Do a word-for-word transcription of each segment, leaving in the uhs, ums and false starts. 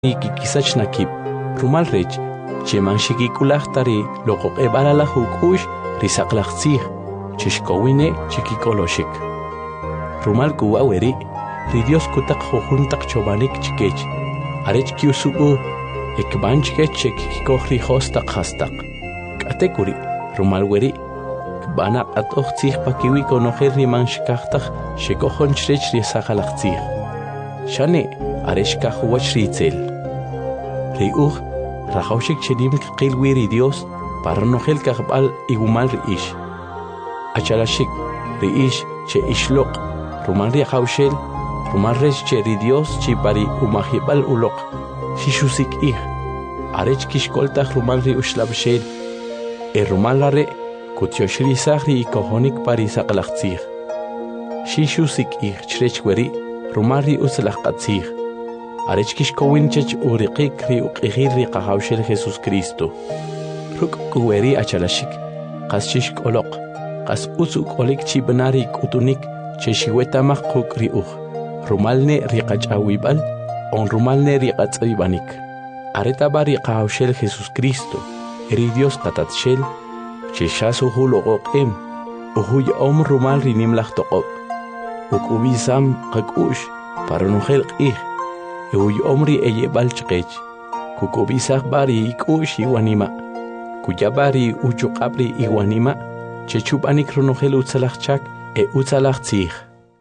Ikikisach nakip, rumal rech, cheman shikikulachtari loqoq ebalala hukush risaqlaqtsij, chishkowine chikikoloshik. Rumal kuwa weri, ridios kutak jojuntaq chobanik chikech, arech kiusubu, ekban chikech chekikikoj rijostaq hastaq. Katekuri, rumal weri, kbana qatoq tsij pakiwi konojer riman shikajtaq shekojon chrech risaqalaqtsij. Shane, arech kajuwach ritzel. Riuj, rajaushik chenim qilwiri Dios, para nojel kajbal igumal riish. Achalashik, riish che ishloq, rumal riajaushel, rumal resh che ri Dios chi pari umajibal uloq, shishusik ij, arech kishkoltaj rumal ri ushlabshel, e rumal lare, kutioshrisaj ri ikojonik pari saqlaqtzij. Shishusik ij chrech weri, rumal ri uslaqatzij. Arech kishkowinchech uriqik ri uqijir ri qajawshel Jesús Cristo. Ruk kuweri achalashik, qas shishkoloq, qas usuk olik chibnari kutunik, cheshiwetamaq quk ri uj. Rumalne ri qachawibal, on rumalne ri qatzaibanik. Aretaba ri qajawshel Jesús Cristo, ri Dios qatatshel, cheshas uhul oqoqem, uhuy om rumal ri nimlaj toqob. Ukubisam qakush, para nujel qij. Ehuy omri eye balchqech, kukubisaj bari ikush iwanima, kuyabari uchuqabri iwanima, chechubanik runojel utzalachchak e utzalachtzij.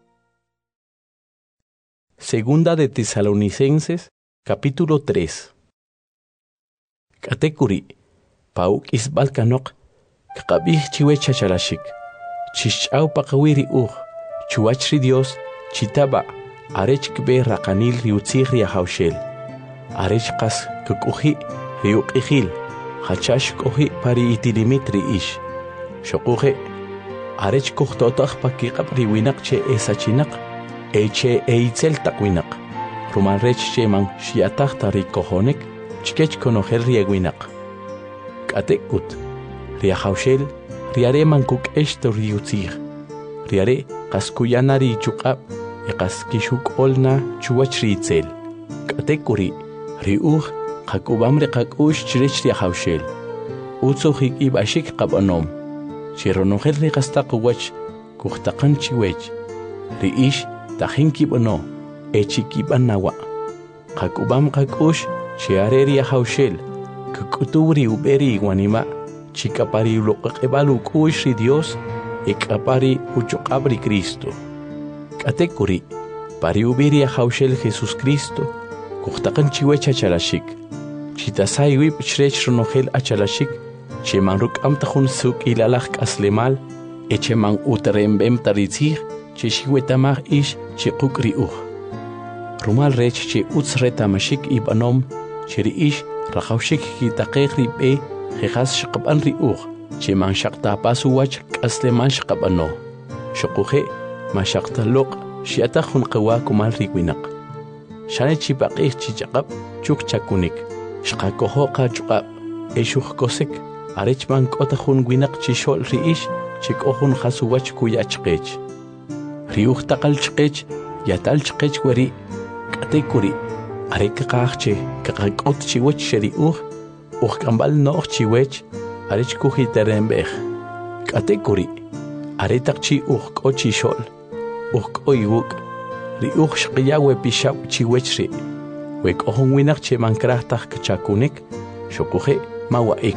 Segunda de Tesalonicenses, capítulo tres. Katekuri, pauk isbalkanok, kakabij chiwe chachalashik, chichau pakawiri uj, chuachri Dios, chitaba, arech kbe rakanil riutzij riajaushel. Arech qas kukuji riuqijil, hachash koji pari itilimit riish. Shokuje, arech kuhtotaq pakiqab riwinak che esachinak, eche eitzel takwinak. Rumalrech che man shiataj tarikojonek, chkech konojel riewinak. Katekut, riajaushel, riare man kuk esto riutzij. Riare qas kuyanari chuqab, Eqas kishuk olna chuwach ritzel. Katekuri, riuj, qakubam riqakush chrech riajaushel. Utsuhik ibashik qabanom. Chironojel riqasta quwach, kuhtaqan chiwech. Riish, tajin kibano, echi kibanawa. Qakubam qakush, chiare riajaushel. Kukuturi uberi iwanima, chikapari uloqebalu kush ri Dios, ekapari uchuqabri Cristo. Katekuri, pari ubiri ajaushel Jesús Cristo, kuhtaqan chiwech achalashik. Chitasay wip chrech runojel achalashik, cheman ruk amtajun suk ilalaj kaslemal, echeman utarembem taritzij, cheshiwetamaj ish chikuk riuj. Rumal rech che utz retamashik ibanom, cheri ish rajaushik kitaqej ribe, jejas shqaban riuj, cheman shaqtapasu wach kaslemal shqabano. Shokuje, mashaqtaloq shiatajun qawakumal riwinak. Shane chipaqij chichaqab chuk chakunik. Shqakojoqa chuqab eshuj kosek. Arechman k'otajun winak chishol riish chik'ojun jasuwach kuyachqech. Riuj taqal chqech yatal chqech weri. Katekuri, arek qaqche kaqak'ot chiwach sheriuj. Uj k'ambal no'j chiwech arech kujiterembej. Katekuri, aretaq chi uj k'o chishol. Uj oiwuk, ri uj shqiya wepishab chiwechri. Wek ohon winak che mankrahtaj kchakunik, shokuje mawaik.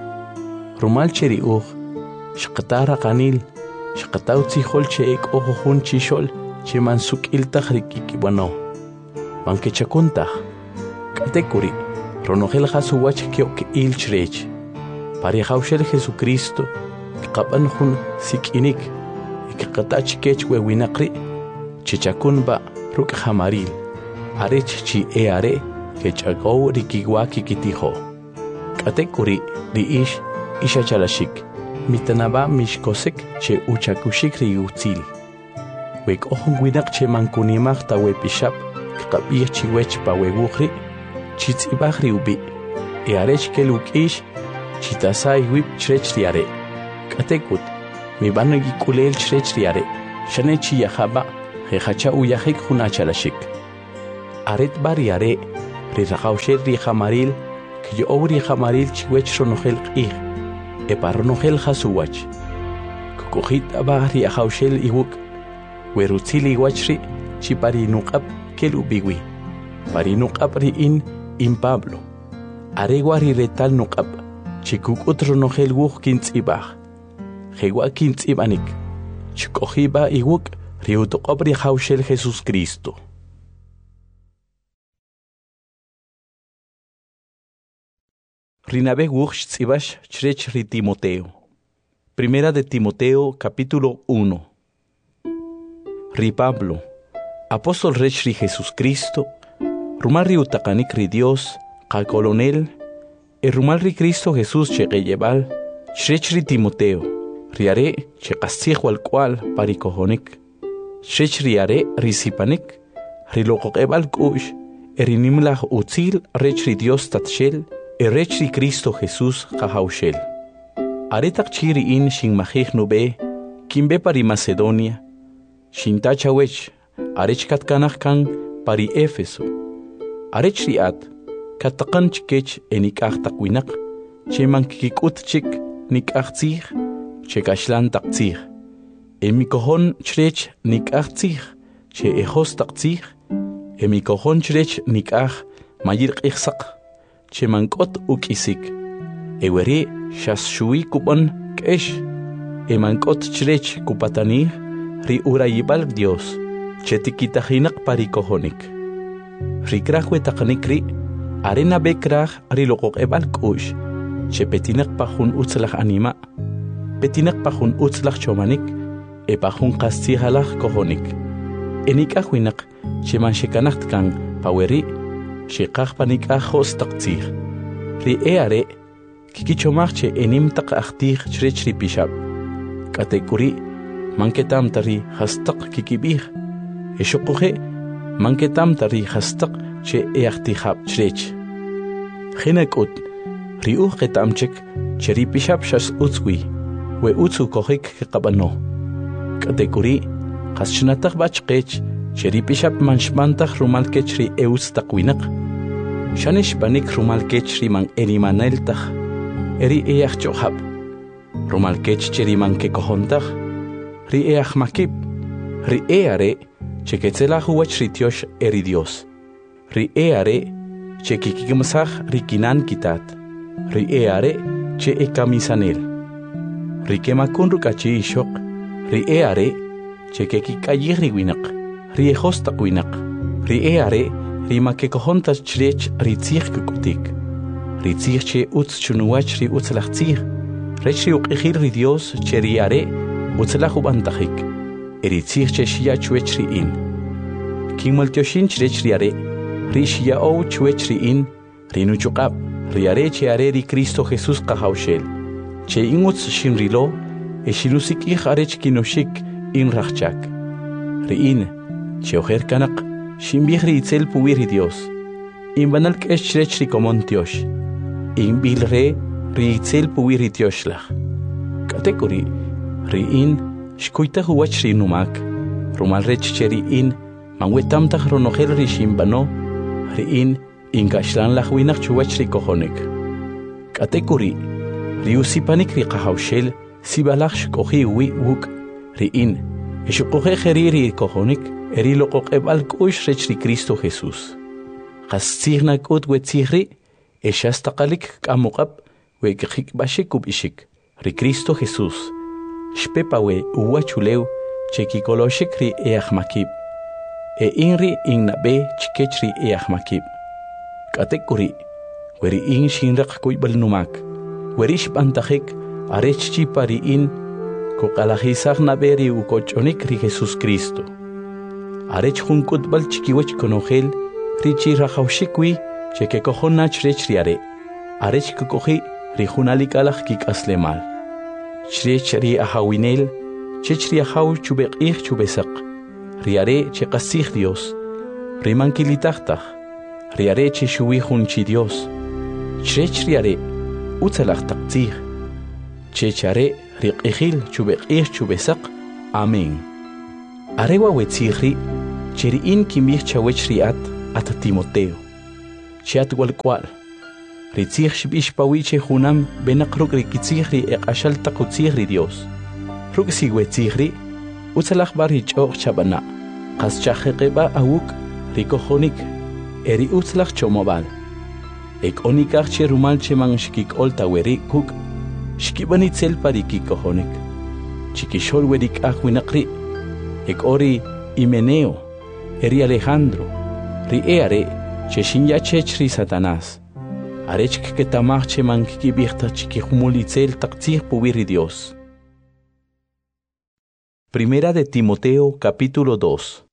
Rumal cheri uj, shqtara qanil, shqtaw tzijol che ek ohojun chishol, che mansuk iltaj rikikibano. Mankechakuntaj, katekuri, ronojel jasuwach kyok il chrech. Parejaushel Jesucristo, kqaban jun sikinik. Kaqatach kech wewinaqri, chichakunba ruk hamaril, arech chi eare, kechagou rikiwaki kitijo. Katekuri, riish, ishachalashik, mitanaba mishkosek che uchakushik riutzil. Wek ohun winak che mankunimach ta wepishap, kqabih chiwech pa wewukhri, chitzibach riubi, earech keluk ish, chitasay wip chrech riare. Katekut, mi banu yikulel chrech riare, shane chi yahaba, jejacha uyahik jun achalashik. Aret bariare, ri raqawshel ri jamaril que yo ri jamaril chiwech ronojel q'ij e paronojel jasuwach kukujit aba ri ajawshel iwuk werutzil iwach ri chi pari nuqab kel ubiwi pari nuqab ri in in Pablo aregwa ri retal nuqab chikukut ronojel wuj kintz'ibaj jewa kintz'ibanik chikojiba iwuk ri utoqob ri jawshel Jesús Cristo. Rinabe wuj tz'ibash chrech ri Timoteo. Primera de Timoteo, capítulo uno. Ri Pablo, apóstol rech ri Jesús Cristo, rumal ri utaqanik ri Dios, qa colonel, e rumal ri Cristo Jesús cheqeyebal, chrech ri Timoteo, riare cheqasij wal cual parikojonik, chrech riare ri sipanik, ri loqoqebal k'u'x, e ri nimlaj utzil rech ri Dios tatxel, e rech ri Cristo Jesús qajawshel. Aretaq chiri in shin majij nube, kimbe pari Macedonia, shin tachawech, arech katkanaj kan pari Éfeso. Arech riat, kataqan chikech enikaj taqwinak, cheman kikut chik nikaj tzij, chekashlan taq tzij. Emikojon chrech nikaj tzij, che ejos taq tzij, emikojon chrech nikaj mayir q'ijsaq, cheman kot uk'isik. Eweri shas shui kupan k'esh, eman kot chrech kupatanij, ri urayibal Dios, che tikitajinak parikojonik. Ri kraj wetaqanik ri, arena be kraj ri loqoqebal k'u'x, che petinak pajun utzlaj anima, petinak pajun utzlaj chomanik, e pajun qastijalaj kojonik. Enikaj winak, che man shekanakt kan paweri, shekaj panikaj jos taqtzij. Ri e are, kikichomaj che enim taq ahtij chrech ri pishab. Katekuri, manketam tari hastaq kikibij. Eshoquje, manketam tari hastaq che e ahtijab chrech. Jinekut, ri uj ketamchek, che ri pishab shas utzwi, we utzu kohik kikabano. Katekuri, qaschnataj bachqech, che ri pishab manshmantaj rumal kech ri euz taqwinak. Shanish banik rumal kech ri man erimaneltaj, eri each chohab. Rumal kech cheri man ke kohontaj, ri each makib, ri eare, che ketzela huach ri tiosh eri Dios. Ri eare, che kikikimsaj ri kinan kitat, ri eare, che e kamisanel. Ri kemakun rukachi ishok, ri eare, che kikikayih ri winak, ri ejos taqwinak, ri eare, ri ma ke kohontas chrech ri tzij kukutik. Ri tzij che utz chunuach ri utzlach tzij, rech ri uqijir ri Dios che ri are utzlach ubantajik, e ri tzij che shia chuech ri in. Kimal tioshin chrech ri are, ri shia ou chuech ri in, ri nuchukab, ri are che are ri Cristo Jesús qajawshel, che in utz shin rilo, e shinusik ij arech kinoshik in rachchak. Ri in, che ojer kanak, shin bih ri itzel puwir ri Dios, in banal k'esh chrech ri komon tiosh, in bil re ri itzel puwir ri tioshlach. Katekuri, ri in, shkuita huwach ri numak, rumal rech che ri in, manwetamtaj ronojel ri shimbano, ri in, in kashlan lach winak chuwach ri kojonik. Katekuri, ri usipanik ri qajawshel, sibalach shkoji wi wuk, ri in, eshukoje jeri ri kojonik, eri loqoqebal k'u'x rech ri Cristo Jesús. Qastzij nak'ut wetzij ri, exas taqalik k'amuqab, we k'jikb'axik ub'ixik, ri Cristo Jesús. Xpepa we uwachulew, che kikoloxik ri eajmakib. E in ri in nabe chikech ri eajmakib. Katekuri, we ri in shinraq kuybal numak, we ri xb'antajik, arech chipa ri in, kuqalajisaj nabe ri ukochonik ri Jesús Cristo. Arech junkut bal chikiwech konojel, richi rajawshikwi, che ke kojonach rech riare. Arech kukoji, ri junalik alaj kik aslemal. Chrech ri ahawinel, chech ri ahaw chubek ich chubesak. Riare che qasij Dios. Ri mankilitajtaj. Riare che shuwi junchi Dios. Chrech riare, utzalaj taqtzij. Chechare ri qijil chubek ich chubesak. Amén. Arewa wetzijri, cheri in kimich chawech riat at Timoteo. chiat walkwal. Ritzig shbish pawiche hunam benak ruk rikitzigri eqashal taqutzigri Dios. Ruk sigwetzigri, utzalach bar hichok chabana. Qas chajeqeba awuk rikojonik, eri utzlach chomobal. Ek onikach che rumal che man shkik olta weri kuk, shkibanitzel parikikojonik. Chiquishol werik ahuinakri, ek ori Himeneo, eri Alejandro, ri eare, che shinya chechri Satanás. Arechk que tamach che man ki bihta chiquihumulitzel taktzir puwiri Dios. Primera de Timoteo, capítulo dos.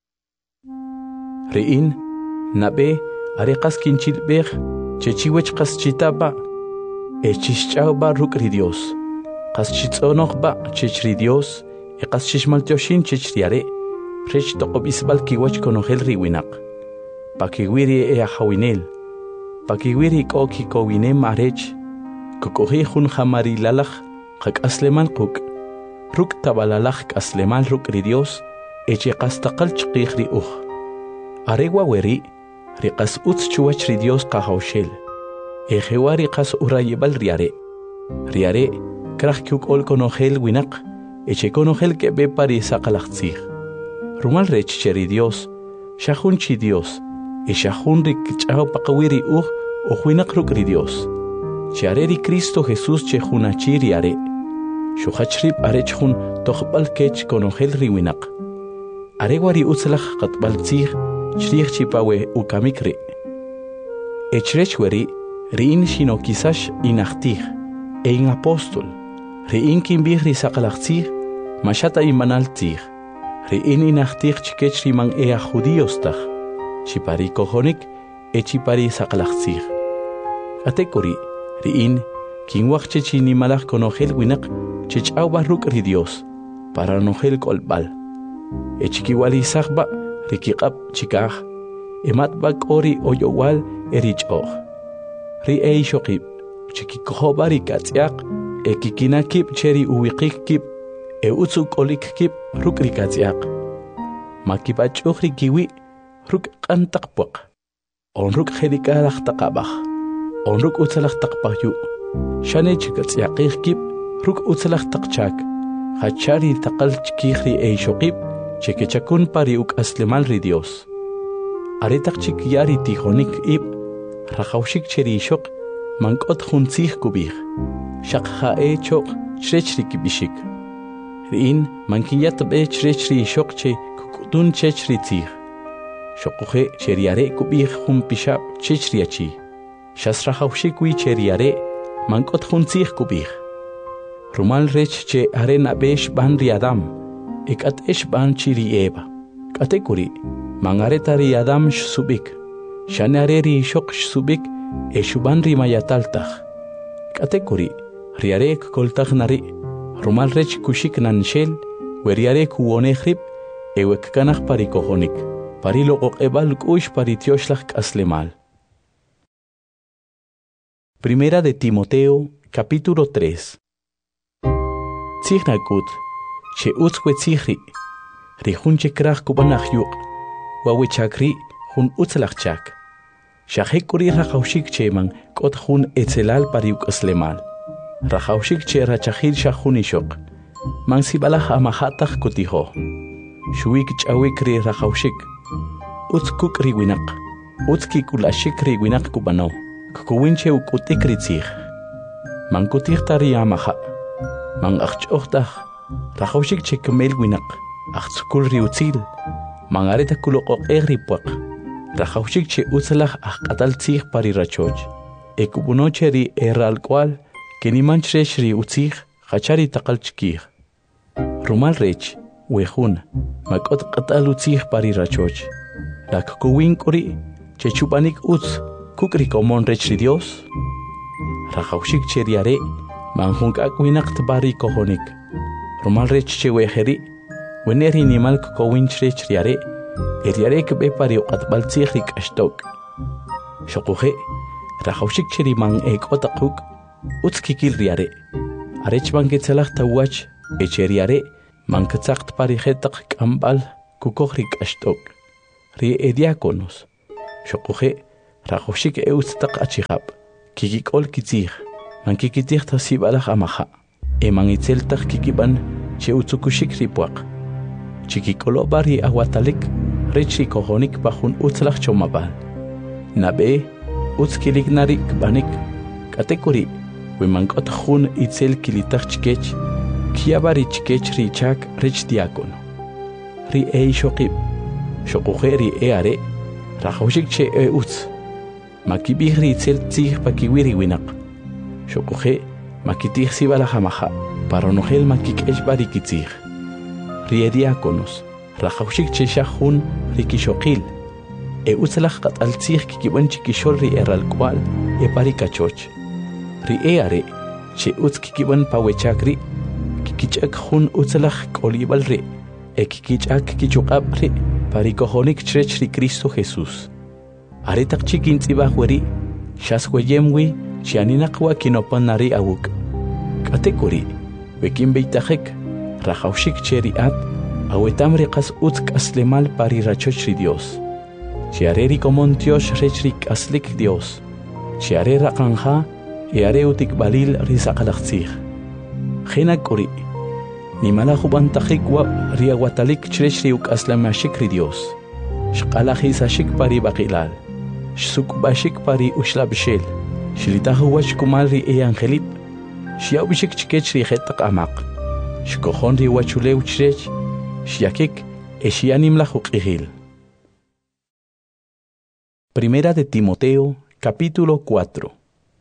Rein, nabe, arekas kinchilbech, chechiwech kas chitaba, echischauba rukri Dios. Kas chitzonochba, chechri Dios, e kas chishmaltioshin chechriare, prech tokobisbal kiwach konogel riwinak. Pakiwiri e ahawinel. Pakiwiri ko kikowine marech, kukohi hun hamari lalach, kak asleman kuk. Ruk tabalalach asleman rukri Dios, eche kastakal chqihri uch. Aregwa weri, rikas uts chuachri Dios kahaushel. Ejewa rikas urayebal riare. Riare, krach kuk ol konogel winak, eche konogel ke be pari sakalachtzig. Rumal rech cheri Dios, shahun chi Dios, e shahun rik chao pakawiri uch, o huinak rukri Dios. Chiareri Cristo Jesús che hunachiri are. Shuhachrib arech hun tochbal kech konogel riwinak. Aregwari utzlach katbal tzig, chrich chipawe ukamikri. Echrechweri, riin shino kisash inachtig, e in apostol. Riin kimbihri sakalachtzig, mashata imanal tzig. Riin inachtig chikechri man ea judiostach. Chipari kohonik, e chipari sakalachtzig. Atekori, riin, kinwach chechini malach konogel winak, chechau barruk ri Dios, para nogel kolbal. E chikiwali sahba, rikikap chikaj, emat bak ori oyowal erich och. Ri ei shokib, chikikohobari katziak, e kikinakip cheri uwikik kip, e utsuk olik kip ruk rikatziak. Makipach uch rikiwi, ruk kantakpok. Onruk hedikadach takabach, onruk utsalach takpahyu. Shane chikatsiaqih kip, ruk utsalach takchak. Hachari takal chikihri ei shokib, chekechakun pari uk aslemal ri Dios. Aretak chikyari tijonik ib, rajaushik cheri shok, mankot huntzih kubih. Shakha e chok, chrechri kibishik. Riin, mankiyat be chrechri shok che kukutun chechri tzih. Shokuhe cheriare kubih hun pishab chechriachi. Shasrajaushik wi cheriare, mankot huntzih kubih. Rumal rech che arena besh ban riadam, ekat esh ban chiri eba. Katekuri, mangareta riadam shsubik, shanare ri shok shsubik, eshuban rimayataltach. Katekuri, riarek koltach nari, rumal rech kushik nanshel, weriare kuonehrib, ewek kanach parikohonik, parilo ebal kush paritioslach aslemal. Primera de Timoteo, capítulo tres. Tzignagut, che utzwe tzigri, rihun che krach kubanach yuk, wawe chakri, hun utzlach chak. Shahekuri rachaushik che man, kot hun etzelal pariuk aslemal. Rachaushik che rachahil shahun ishok, man sibalach amahatach kutiho. Shuik chawikri rachaushik, utzkuk riwinak, utzkikulashik riwinak kubano, kukuwinche ukutikri tzig. Man kutik tari amaha. Man achchochtach, rachaushik che kemel winak, achtzukul riutzil, man areta kulokok egripuak, rachaushik che utzalach achkatal tzig pari rachoch, e kubunoche ri erral kwal, que ni manchresh ri utzig, hachari takal chkig. Rumal rech, wehun, makot katal utzig pari rachoch, la kukuwin kuri, che chupanik utz, kukri komon rech ri Dios, rachaushik che riare, manhunk akwinak tbari kohonik. Rumal rech che weheri, weneri nimal kukowin chrech riare, eriare kebe pari uqatbal tzihrik ashtok. Shokuhe, rachaushik cheri man ek otakuk, utskikil riare. Arech man ketzelach tawach, echeriare, man ketzakt pari hetak kambal, kukohrik ashtok. Ri ediakonos. Shokuhe, rajoshik eustaq achihab, kikikol kitzih, man kikitih tasibalach amaha, eman itzeltach kikiban che utsukushik ripuak. Chikikolo bari aguatalik, rechi kohonik bajun utzlach chomabal. Nabe, utzkilik narik banik, katekuri, wimankot jun itzel kilitach chikech, kiabari chikech richak rich diakono. Ri ei shokib, shokuhe ri e are, rajoshik che e utz. Makibih ri itzel tzih pakiwiri winak. Shokuhe, makitih sibala hamaha, paronogel makikesh bari kitzih. Ri diakonos, rajoshik che shahun rikishokil. E utzlach kat al tzih kikiban chikishol ri eral kwal e pari kachoch. Ri e are, che utz kikiban pawechakri, kikichak hun utzlach kolibal ri, e kikichak kichukab ri, pari kohonik chrech ri Cristo Jesús. Are tak chikin tzibah weri, shas weyemwi, shianinakwa kinopan nari awuk. Katekuri, wekin beitachek, rajoshik che ri at, awetam riqas utz kaslemal pari rachoch ri Dios. Chiareri komon Dios rechrik aslik Dios. Chiare raqanja e are utik balil risaqalaqtzih. Khina kuri. Nimala jubantajikwa riawatalik chrechri uk aslamashik ri Dios. Shqalajisashik pari baqilal. Shsukbashik pari ushlabshel. Shlitahu wachkumal ri e angelip. Shiawbishik chikech ri jetaq amaq. Shkohon ri wachulew chrech. Shiakik e shianimla juqihil. Primera de Timoteo, capítulo cuatro.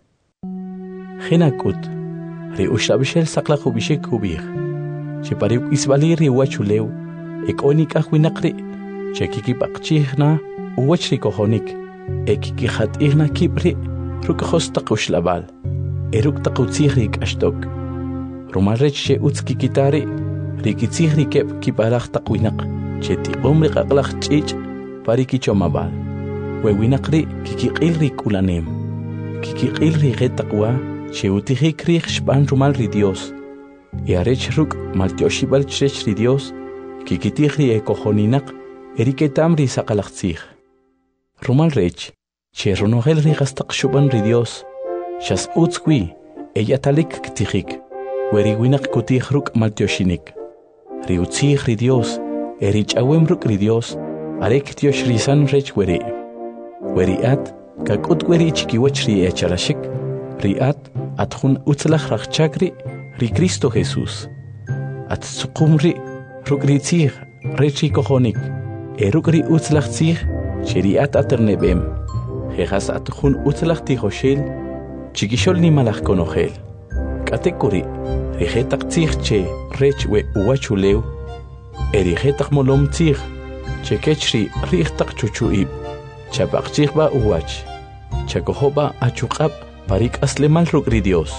Genakut, ri ushabishel saklajubishek hubir. Chepariuk isbali ri wachuleu, ek onika huinakri, chekikipakchihna, uwachri kohonik, ekikihat ihna kipri, rukahos takushlabal, eruk takutzihrik ashtok. Rumalrech che utskikitari, rikitzihri kep kiparach takuinak, chetiqomri qaklach chich, parikichomabal. Wewinakri kikiqilri kulanem. Kikiqilri getaqwa, cheutijik rich shban rumal ri Dios. E arech ruk maltioshibal chrech ri Dios, kikitijri e kohoninak, eriketam ri saqalaqtzih. Rumal rech, che ronogel ri gastaq shuban ri Dios, shas utzkwi, ella talik ktijik, weri winak kutij ruk maltioshinik. Ri utzih ri Dios, erich awem ruk ri Dios, arek tiosh risan rech weri. Weriat, kakut weri chikiwach ri echarashik, riat, atjun utzlach rachakri, ri Cristo Jesús. At tsukumri, rukritzih, rechi kohonik, erukri utzlach tzih, cheriat aternebem. Jejas atjun utzlach tijoshel, chikishol ni malach konogel. Katekuri, rijetak tzih che rech we uwachuleu, erijetak molom tzih, chekechri rijetak chuchuib. Chapaqchikba uwach, chakohoba achukab parik aslemal rukri Dios.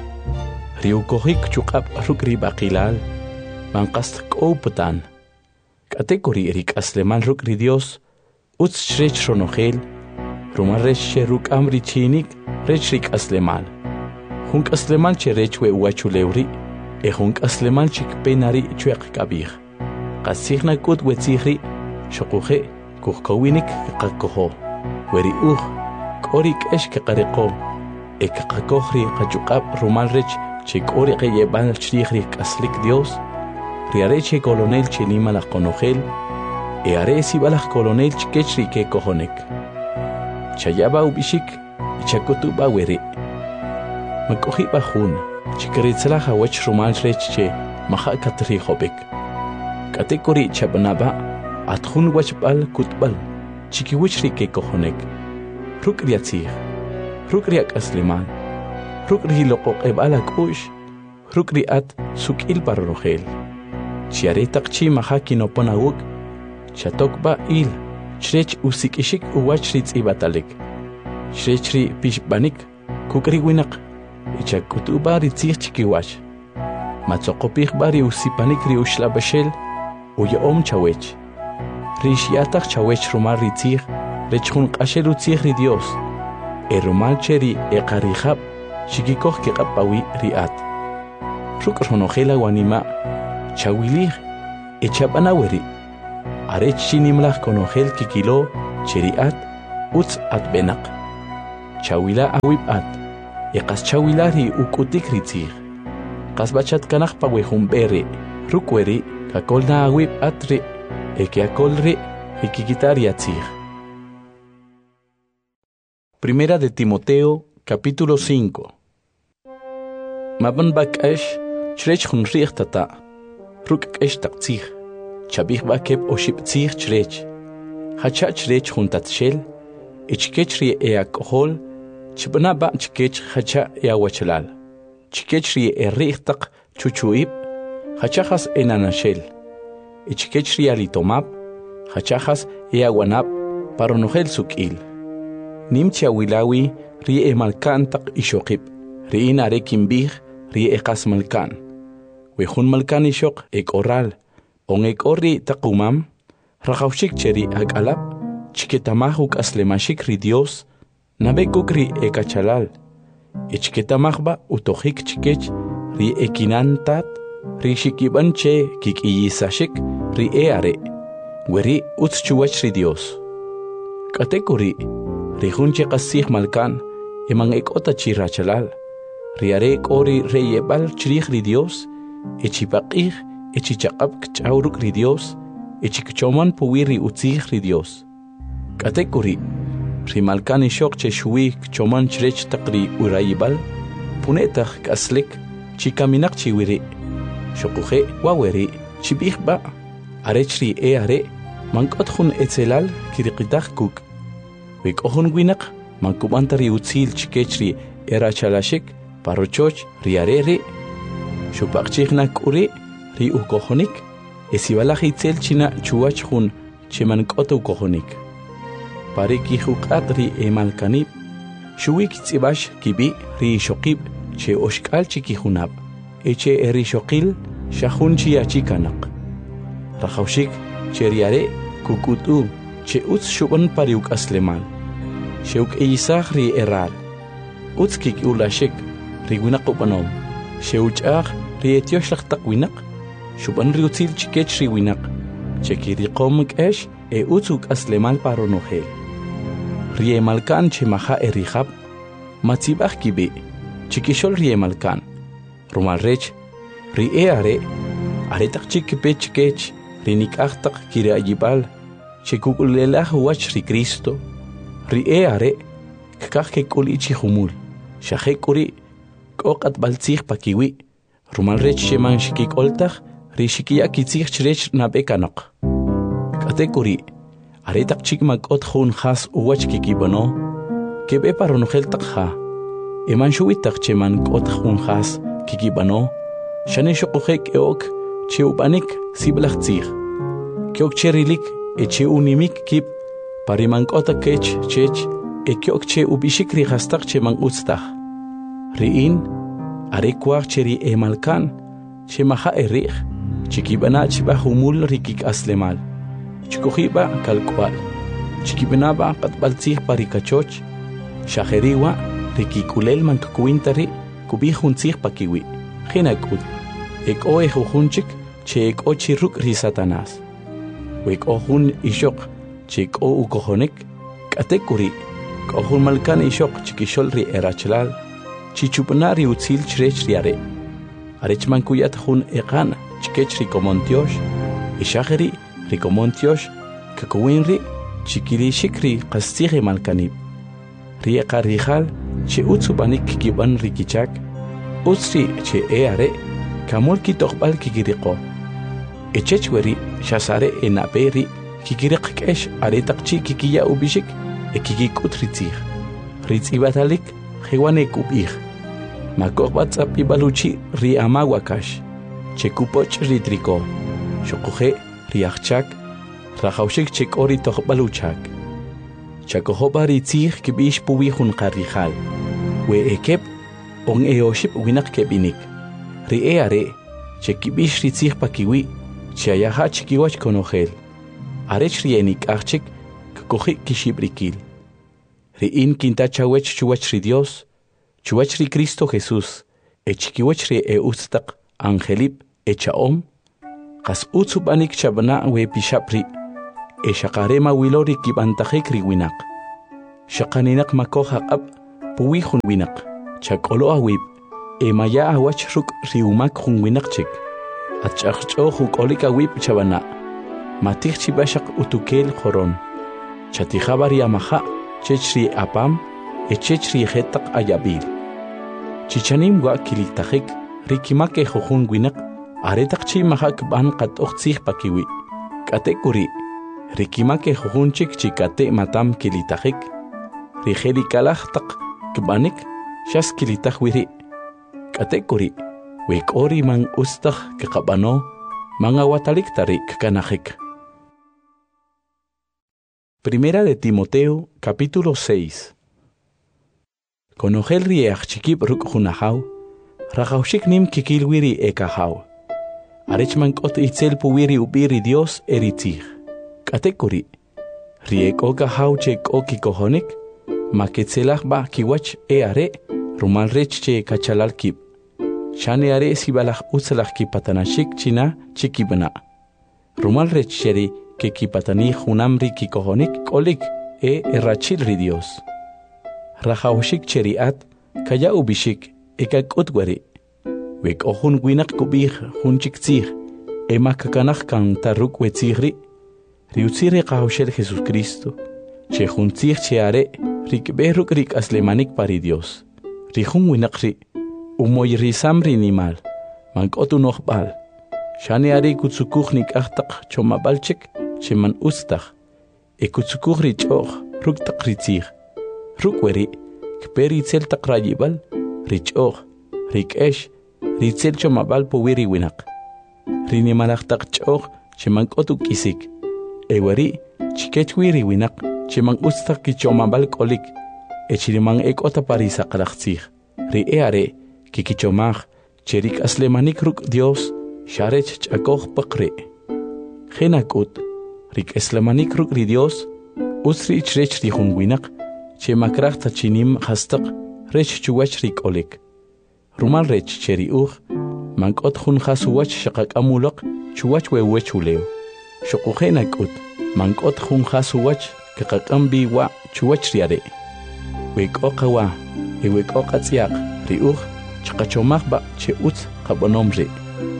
Riukohik chukab rukri baqilal, manqast kouputan. Katekuri erik aslemal rukri Dios, utz shrech ronogel, rumaresh ruk amri chinik, rechrik aslemal. Hunk aslemal cherechwe uwachulewri, e hunk aslemal chik penari chuek kabir. Qasigna kut wetzihri, shokuhe, kuhkowinik kakoho, weri uj, korik esh kaqariqo, e kaqakohri qachukab rumalrech, che korik e yeban chrihri kaslik Dios, riareche kolonel chenima la konogel, e aresi balach kolonel chkechri ke kohonek. Chayaba ubishik, chakutuba weri. Makohi bajun, chikritzla hawech rumalrech che, maha katri hobek. Katekori chabanaba, atjun wachbal kutbal, chikiwichri ke kohonek. Rukria tzih, rukria kasleman, rukri loqoq ebala kush, rukri at sukil parrogel. Chiaretak chi mahaki no ponawuk, chatokba il, chrech usikishik uwachritz ibatalik. Chrechri pishbanik, kukri winak, ichakutuba ritzih chikiwach. Matzokopich bari usipanik ri ushlabashel, uyaom chawech. Rishiatak chawech rumal ritzih, rechun qashel utzih ri Dios. E rumal cheri e qarihab, chikikoh kiqapawi riat. Ruk ronogela wanima, chawilih, e chabanaweri. Arech chinimlach konogel kikilo, cheriat, utz at benak. Chawila awib at, eqas chawila ri ukutik ritzig. Qas bachat kanaq pa wejumberi, rukweri, kakol na awib atri, eke akolri, ikikitar yatzig. Primera de Timoteo, capítulo cinco. Maban bakash, chrech hun richtata, ruk esh takzig, chabich bakeb oship zig chrech, hacha chrech hun tatshel, ichkechri e alcohol, chibna ba chkech hacha e awachalal, chkechri e richtak chuchuib, hachachas enanashel, ichkechri alitomab, hachachas e aguanab, paronogel sukil. Nimcha wilawi ri e malkan tak ishokib, ri in arekin bih, ri e kas malkan. Wehun malkan ishok ek oral, on ek orri takumam, rakawshik cheri ag alap, chiketamahuk aslemashik ri Dios, nabekuk ri e kachalal, e chiketamahba utohik chikech, ri e kinantat, ri shikiban che kik iyisashik, ri e are, weri utschuwach ri Dios. Katekuri, Rihunche qasih malkan, emang ekota chirachalal, riare ori reyebal chirih ri Dios, echipaqih, echichaqab kchauruk ri Dios, echikchoman puwiri utzih ri Dios. Katekuri, rimalkan ishok che shui kchoman chrech taqri urayibal, punetah kaslik, chikaminak chiwiri, shokuhe waweri, chibih ba, arechri e are, mankotjun etzelal kiriqitah kuk. Wik ohun winak, mankubantari utzil chikechri era chalashik, parochoch riarere, shupakchiknak uri, ri ukohonik, esibalaj itzel china chuach hun chimankota ukohonik. Pariki hukat ri emalkanib, shuwik tzibash kibi ri shokib, che oshkal chikihunab, eche eri shokil, shahun chiachikanak. Rajaushik, che riare, kukutu, che utz shuban pariuk aslemal. Sheuk eisach ri eral. Utz kik ulashik, ri winak upanom. Sheuchach ri etiosh tak winak. Shuban ri utzil chikech ri winak. Cheki ri komik esh e utzuk aslemal paronohel. Ri emalkan che maha erihab. Matzibach kibi. Chikishol ri emalkan. Rumal rech. Ri eare. Aretak chikipe chikech. Ri nikachtak kiri ayibal. Chekukulelah wach ri Cristo, ri eare, kakake kulichi humul, shahekuri, kokat baltzich pakiwi, rumal rech sheman shikik oltach, ri shikia kitzich chrech nabekanok. Katekuri, aretak chikmak ot hun has uwach kikibano, kebe paronogel takha, eman shuitak cheman ot hun has kikibano, shane shokuhek eok, cheubanik siblachtzich, kiok cherilik, eche unimik kip parimankota kech chech ekyok che ubishikri hastak che man ustach riin arekwach cheri emalkan che maha erich chikibana chba humul rikik aslemal chikohiba kalkwal chikibenaba qatbaltzih parikachoch shaheriwa rikikulel mankakuintari kubihuntzih pakiwi khinakut ek oe jujunchik che ek ochiruk ri Satanas. Wik ohun ishok chik o ukohonik, katekuri, kohun malkan ishok chikishol ri erachlal, chichupanari utzil chrech riare. Arechman kuyat hun eqan chikech rikomontiosh, ishageri rikomontiosh, kakuinri chikiri shikri qastiri malkanib. Rieka rijal che utsubanik kiban rikichak, utsri che eare, kamul kitokbal kikiriko. Echechweri shasare enaperi kikiriqkesh aretaqchi kikiya ubishik ekikikut ritzig ritzibatalik hewane kubih makokbatzap ibaluchi ri amawakash chekupoch ritriko shokuhe riachchak rajaushik chekori toqbaluchak chakohoba ritzig kibish pubihun qarrijal we ekep on eoship winak kebinik ri eare chekibish ritzig pakiwi Chayaha chikiwach konogel. Arech rienik achik kohi kishibrikil. Riin kinta chawech chuwach ri Dios, chuwach ri Cristo Jesús, e chikiwach ri e ustak angelip e chaom, kas utsubanik chabana we pishapri, e shakarema wilori kibantajek ri winak. shaqaninak makoja qab puwi jun winak chakolo awib emaya awach ruk riumak jun winak chik atchaqcho jukolik awib chabana matich chibashaq utukel khoron chatijabar yamaha chechri apam echechri jetaq ayabil chichanim wa kilitajik rikimake jujun winak aretaq chi mahak ban qat oqtsij pakiwi kate kuri rikimake jujun chik chikate matam kilitajik rijeli kalajtaq kbanik shas kilitaj wiri kate kuri wekori man ustaj kqabano man awatalik tarik kanajik. Primera de Timoteo, capítulo seis. Conogel riech chikip ruk junahau, rajaushik nim kikil wiri ekahau. Arechman kot itzel puwiri ubiri Dios eritzig. Katekuri, riek okahau chek okikohonik, maketzelach ba kiwach e are, rumal rech che kachalal kip. Shane are sibalach utzelach kipatanashik china chikibna. Rumal rech cheri que kipatani junamri kikohonik kolik e errachil ri Dios. Rajaushik cheriat kaya ubishik ekak utwari. Wek ohun winak kubih hunchik tzig ema kakanach kan taruk wetzigri riutziri qaushel Jesus Cristo che huntzig cheare rik beruk rik aslemanik pari Dios. Rihun winakri umoy risamri nimal mankotu nochbal. Shane ari kutsukuchnik achtaq chomabalchik Cheman ustach, ekutsukur richoch, ruk takritzig, rukweri, kperi tzel takrayibal, richoch, rikesh, ritzel chomabal powiri winak. Rinimalach takchoch, cheman kotuk isik, ewari, chikech wiri winak, cheman ustach kichomabal kolik, echiriman ekota parisa kalachzig, ri eare, kikichomach, cherik aslemanik ruk Dios, sharech chakoch pakre. Genakut, rik eslamanik ruk ri Dios, usri chrech ri junwinak, che makrach tachinim hastaq, rech chuwach rik olik. Rumal rech cheri uch, mankot jun hasuwach shaqak amulok, chuwach wewech uleo. Shokujenakut, mankot jun hasuwach, kakakambi wa chuwach riare. Wek okawa, e wek okatziak, ri uch, chakachomach ba che utz kabonomri.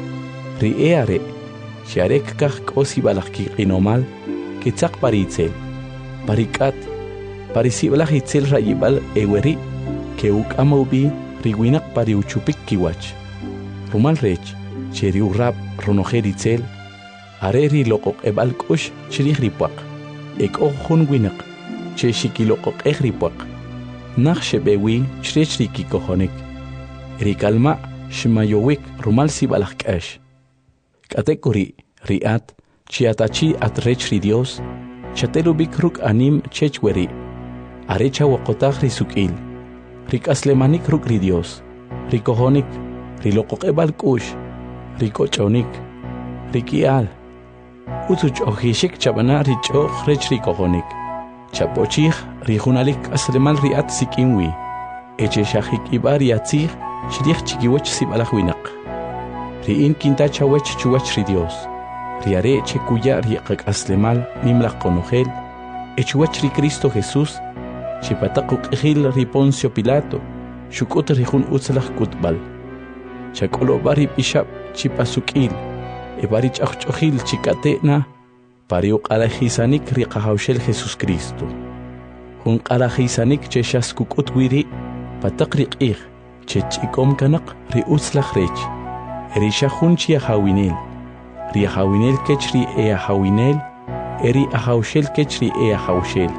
Ri eare, Sharek kach kosi balaki inomal, kitzak paritzel, parikat, parisibalak itzel rayibal eweri, keuk amaubi, riwinak pariuchupik kiwach. Rumal rech, cheri urrap, ronojer itzel, areri lokok ebal kush, chirih ripuak, ek ojun winak, che shikilokok eh ripuak, nach shebewi, chrech rikikohonik, rikalma, shimayowik, rumal sibalak kash. Katekuri riat chiatachi atrech ri Dios chatelubik ruk anim chechweri arecha wakotach risukil rik aslemanik ruk ri Dios rikohonik rilokokebal kush rikochonik rikial utuch ohishik chabana richo rech rikohonik chapochich rijunalik aslemal riat sikinwi eche shahik ibar yatzich shrich chikiwech sibalach winak Riin kinta chawech chuwach ri Dios. Riare chekuya riqak aslemal nimlaq konogel. Echuwach ri Cristo Jesús. Chipatakuk ejil ri Poncio Pilato. Shukut rijun utzlach kutbal. Chakolo bari bishap chipasukil. Ebari chachojil chikatena. Pariuk alajisanik riqahawshel Jesus Cristo. Jun alajisanik cheshaskukut wiri. Patakriq ij. Chechikom kanak ri utzlach rech. Erisha junchi a hawinel, ri a hawinel kechri e a hawinel, eri a hawshel kechri e a hawshel.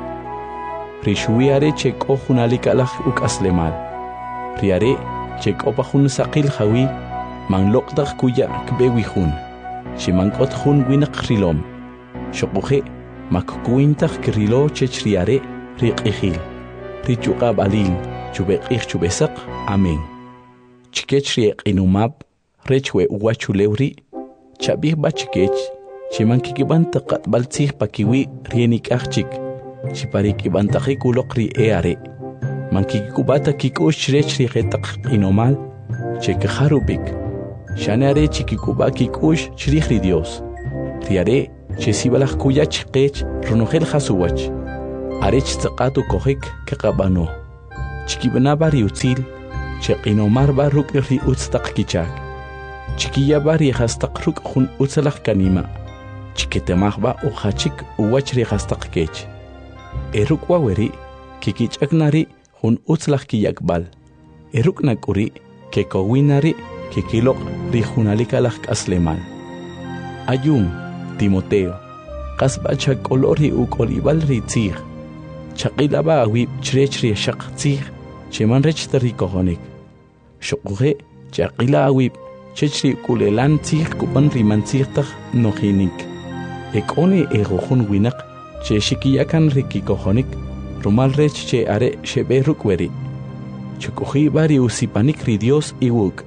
Ri shuiare chek ohun alikalach uk aslemal. Riare chek opahun sakil hawi, man lokdach kuya kbewi hun. Shimankot hun winak rilom. Shokuhe makkuintach krilo chechriare riq ihil. Ri chukab alil, chubek ich chubesak, amen. Chikechri inumab. Rechwe uwachuleuri, chabih bachikech, chimankikiban taqat baltzih pakiwi rienik achchik, chiparik kulokri eare, mankikubata kikush rech rijetaq inomal, chekajarubik, shanare chikikuba kikush chrihri Dios, riare chesibalach kuyach qech runojel hasuwach, arech tsaqatu kohik kaqabano chikibnaba riutzil cheqinomar baruk ri utstaq kichak chikiya bari khastaq ruk khun utsalaq kanima chiketemaqba ukhachik uwachri khastaq kech eruk waweri kikichaknari hun utslaq kiyakbal eruk nakuri kekowinari kikilok ri hunalikalaq aslemal ayum Timoteo qasba chakolori ukolibal ri tzig chaqilaba awib chrechri shaq tzig cheman rechtari kohonik shuqhe chaqila awib chechri kulelan tzig kupan riman tzigtaq nohinik ekoni egohun winaq che shikiyakan riki kohonik rumal rech che are sheberuk weri chukuhi bari usipanik ri Dios iwuk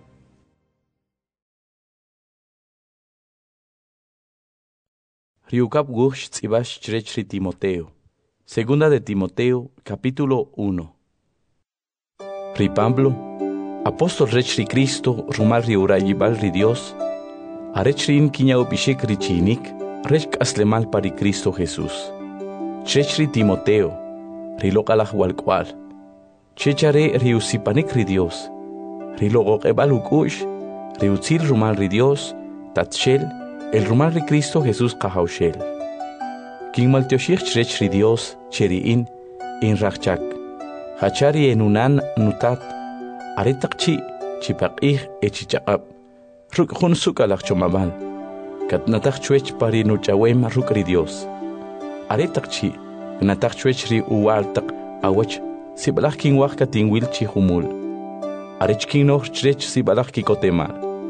Riukap gush tzibash chrechri Timoteo. Segunda de Timoteo, capítulo uno. Ri Pablo, apóstol rechri Cristo, rumal riurayibal ri Dios, arechrin kiña upishik ri chinik, rech aslemal pari Cristo Jesús. Chrechri Timoteo, rilokalaj walkwal. Chechare riusipanik ri Dios, rilogokebal ukush, riutzil rumal ri Dios, tatshel, el rumal ri Cristo Jesús kahaushel. King maltioshich chrech ri Dios cheriin in rachak. Hachari enunan nutat. Aretakchi chipaqih echichaqab. Ruk hun sukalak chomabal. Katnatak chwech pari nuchawem ruk ri Dios. Aretakchi gnatak chwech ri uwaltak awach sibalak king waka tingwil chi humul. Arech king noh chrech sibalak kikotemal.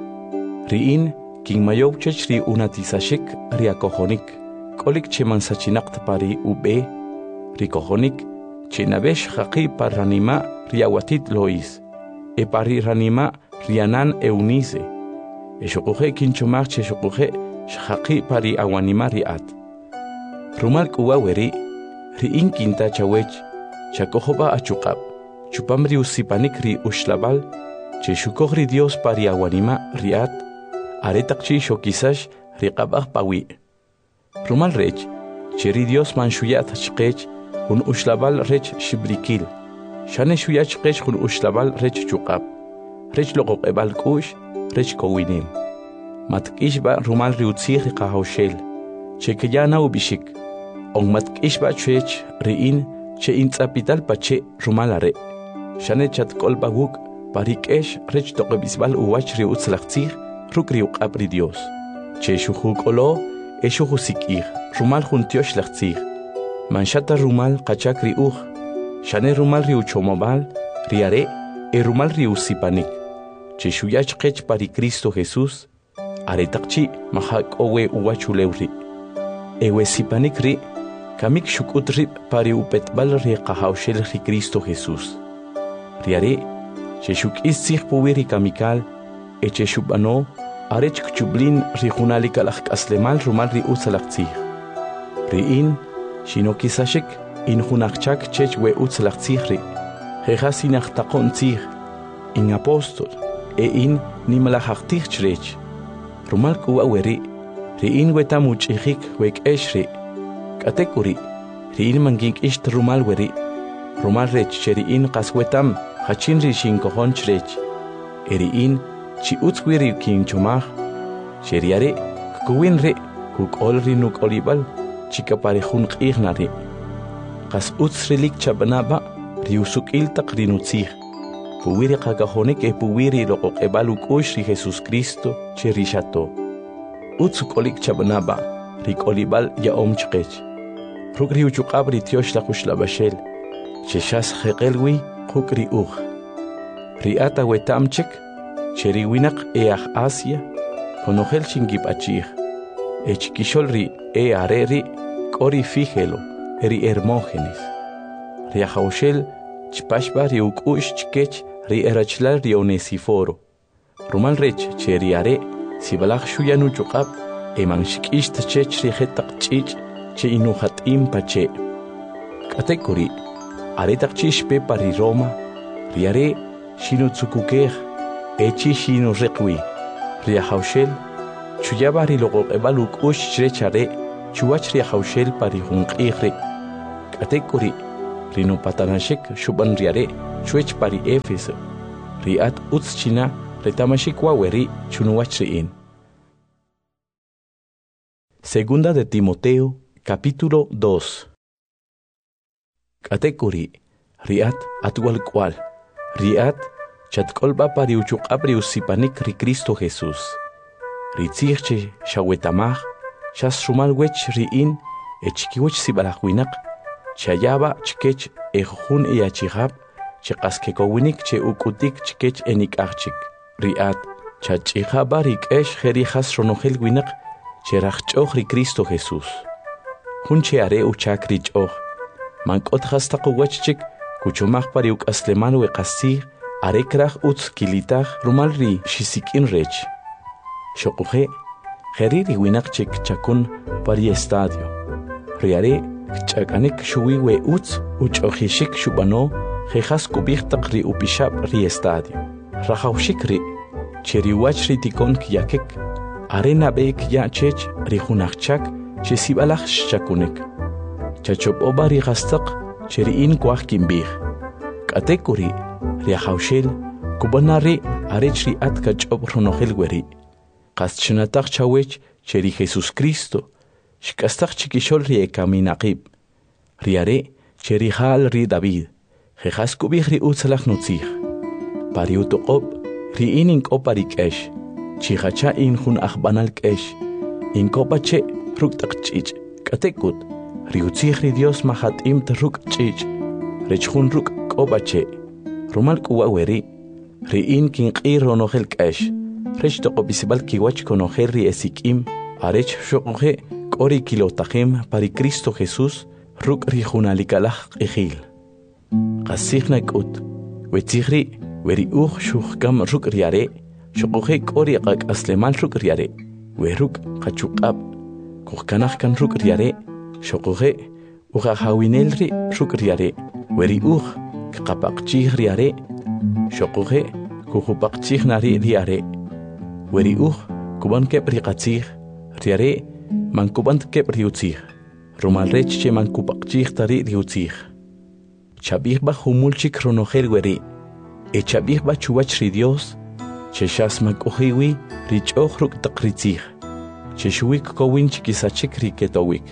Riin King mayob chechri unatisashik riakohonik, kolik cheman sachinakt pari ube, rikohonik, chenabesh haqi parranima riawatit lois, e pari ranima rianan eunize, e shokuhe kinchomach che shokuhe shaqi pari awanima riat. Rumal kuwaweri, riin kinta chawech, chakohoba achukab, chupamri usipanik ri ushlabal, che shukogri Dios pari awanima riat, aretakchi shokisash riqabah pawi. Rumal rech, cheri Dios man shuyat chqech, hun ushlabal rech shibrikil. Shane shuyat chqech hun ushlabal rech chukab. Rech loqoq ebal kush, rech kowinim. Matkish ba rumal riutzih riqahaushel. Chekeyana ubishik. On matkish ba chech riin, che intzapital pache rumal are. Shane chat kolba guk, parikesh rech toqebisbal uwach riutzlaqtzih, Rukri uqabri Dios. Che shuhuk olo, e shuhusikir, rumal juntiosh lachzir. Manchata rumal kachakri uj. Shane rumal riuchomobal, riare, e rumal riusipanik. Che shuyach kech pari Cristo Jesús, aretakchi mahak owe uwachulewri. Ewe sipanik ri, kamik shukutri pari upetbal ri kahaushel ri Cristo Jesús. Riare, che shuk isih puwiri kamikal, e che shubano, arech kchublin ri hunalikalak aslemal rumal ri utzalaqtzih. Riin, shino kisashik, in hunakchak chech we utzalaqtzih ri. Jejas inachtaqon tzih, in apostol, e in nimalahaqtih chrech. Rumal kuwa weri, riin wetamuch ihik wek eshri. Katekuri, riin mangink isht rumal weri. Rumal rech cheriin kaswetam, hachin ri shinkohon chrech. Eriin, chi utzwiri king chomach, cheriare, kuwinre, kuk olri nuk olibal, chika parejun qignari. Kas utzrilik chabanaba, riusuk iltak rinutzih, puwiri kagahonik e puwiri lokok ebaluk ushri Jesus Cristo, cherishato. Utzuk olik chabanaba, rik olibal ya omchkech. Ruk riuchukabri tiosh lakush labashel, cheshas hekelwi, kuk ri uj. Riata wetamchek, Cheri winak e ah Asia, conogel chingip achih. E chiquisholri e areri, cori fígelo, eri Hermógenes. Riajaushel, chpashba riukush chkech, ri erachlar ri Onesiforo. Rumal rech, cheri are, sibalach shuyanu chukab, e manshikisht chech ri hetak chich, che inuhat im pache. Katekuri, aretak chishpe pari Roma, riare, shinu tsukukeh, Echi shino requi, riajaushel, chuyabari logo ebaluk ush chrechare, chuach riajaushel pari hunqigre. Katekuri, Rino Patanashik, Shuban Riare, Chuech Pari Efeso, Riat Utschina, Retamashik Waweri, Chunuachriin. Segunda de Timoteo, capítulo dos. Katekuri, Riat Atual Cual, Riat, Chatkolba Pariuchuk Abriusipanik Ri Cristo Jesús. Ritzirche, Shawetamach, Shas Rumal Wech Riin, Echkiwech Sibalahwinak, Chayaba Chkech Ejun Eachihab, Chekaskekowinik Che Ukutik Chkech Enik Archik, Riat, Chachihaba Rikesh Herijas Ronogel Winak, Cherachchoch Ri Cristo Jesús. Hunche Are Uchak Richoch, Mankot Hastakuwachchik, Kuchomach Pariuk Asleman Wekasir, Arekrach Utz Kilitach, Rumalri Shisikin Rech. Shokuhe, Heriri Winakchik Chakun Pari Estadio. Riare, Chakanik Shui We Utz, Uchohishik Shubano, Jejas Kubirtak Ri Upishap Ri Estadio. Rahaushikri, Cheriwachri Tikon Kyakek, Arena Beik Yachech, Rihunachchak, Chesibalach Shakunek. Chachop Obari Rastak, Cheriin Kwahkimbir. Katekuri, Riahaushel, Kubanari, Arechri Atkach Obronogel Qaschinataq chawech cheri Jesus Cristo, shkastaq chikishol ri ekaminaqib. Riare cheri hal ri David, jejas kubih ri utzalach nutzich. Pariutoqob ri inin koparikesh, chihacha in hun achbanal kesh, in kopache ruktaq chich, katekut, ri utzich ri Dios mahatim truk chich, rechhun ruk kopache, rumal kuwaweri, ri in kinqir ronogel kesh. Rech toqo bisibal kiwach conojer ri esikim, arech shoqoje kori kilotajem pari Cristo Jesús, ruk ri junalikalach ejil. Qasihna kut, wetzihri, weri uj shuhkam ruk riare, shoqoje kori qak aslemal ruk riare, weruk qachukab, kuhkanach kan ruk riare, shoqoje, uja hawinelri ruk riare, weri uj kqapaqchih riare, shoqoje, kuhupaqchih nari riare. Weri uj, kuban kep riqatzih, riare, man kuban kep riutzih, rumal rech che man kupaqchih tari riutzih. Chabih ba humulchik ronogel weri, e chabih ba chuwach ri Dios, che shas makuhiwi richoch ruk takritzih, che shuik kowin chikisachik riketowik.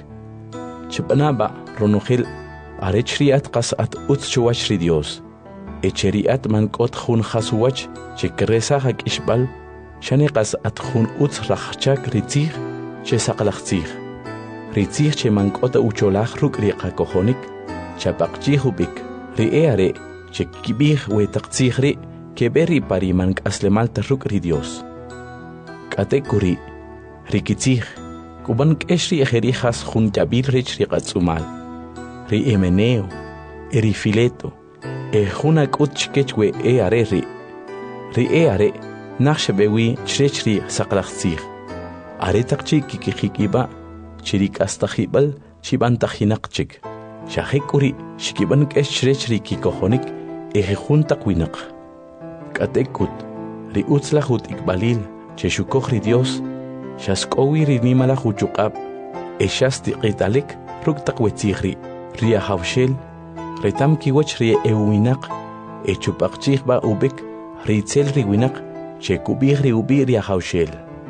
Chepana ronogel, arech riat qas at utz chuwach ri Dios, e cheriat man kot hun khasuwach, che keresa hak ishbal, Shaniqas at khun utz rachchak ritzih, che saqlachtzih. Ritzih che mankota ucholach ruk riqa kohonik, chapaqchih ubik, rieare, che kibih we taqtzih ri, keberi pari mank aslemal tarruk ri Dios. Katekuri, rikitzih, kuban keshri ejerijas khun jabir rich riqatzumal. Ri emeneo, eri fileto, e hunak utchkech we eare ri. Ri eare, Naxhe bewi chrechri saqlachtzih. Aretaqchi kikikiba, chirik astahibal, chibantahinaqchik. Shahekuri, shikiban kesh chrechri kikohonik, ejejuntak winak. Katekut, ri utzlahut ikbalil, cheshukohri Dios, shaskowi ri nimalach uchukab, eshasti qitalik, ruktak wetzihri, ria hawshel, retam kiwach ri ewinak, echupaqchih ba ubik, ritzel ri winak, che kubihri ubiri hawshel.